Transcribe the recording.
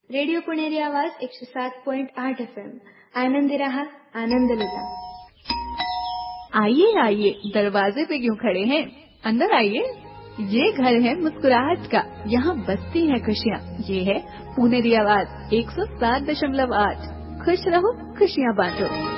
Radio पुणेरी आवाज 107.8 FM. आनंदी रहा, आनंद लुटा. आइए आइए, दरवाजे पे क्यों खड़े हैं, अंदर आइए. ये घर है मुस्कुराहट का, यहाँ बसती हैं खुशियाँ. ये है पुणेरी आवाज 107.8. खुश रहो, खुशियाँ बांटो.